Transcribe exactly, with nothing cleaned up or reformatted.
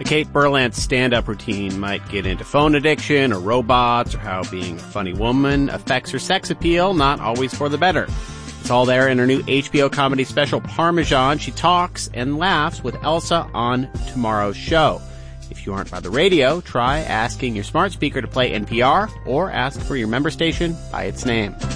The Kate Berlant stand-up routine might get into phone addiction or robots or how being a funny woman affects her sex appeal, not always for the better. It's all there in her new H B O comedy special, Parmesan. She talks and laughs with Elsa on tomorrow's show. If you aren't by the radio, try asking your smart speaker to play N P R or ask for your member station by its name.